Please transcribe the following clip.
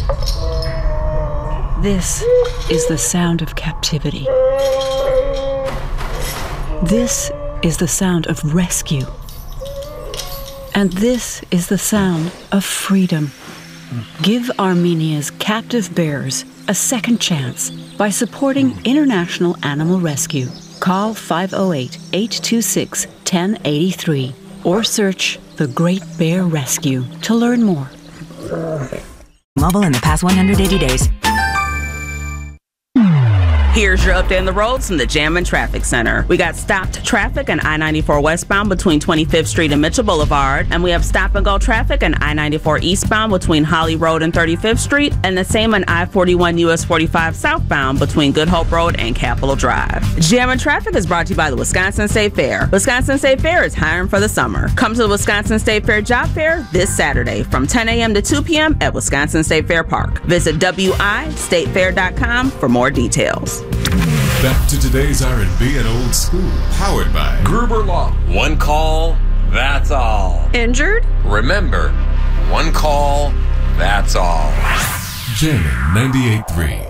This is the sound of captivity. This is the sound of rescue. And this is the sound of freedom. Give Armenia's captive bears a second chance by supporting International Animal Rescue. Call 508-826-1083 or search The Great Bear Rescue to learn more. Mobile in the past 180 days. Here's your update on the roads from the Jammin' Traffic Center. We got stopped traffic on I-94 westbound between 25th Street and Mitchell Boulevard, and we have stop-and-go traffic on I-94 eastbound between Holly Road and 35th Street, and the same on I-41 US 45 southbound between Good Hope Road and Capitol Drive. Jammin' Traffic is brought to you by the Wisconsin State Fair. Wisconsin State Fair is hiring for the summer. Come to the Wisconsin State Fair Job Fair this Saturday from 10 a.m. to 2 p.m. at Wisconsin State Fair Park. Visit wistatefair.com for more details. Back to today's R&B and old school, powered by Gruber Law. One call, that's all. Injured? Remember, one call, that's all. Jammin' 98.3.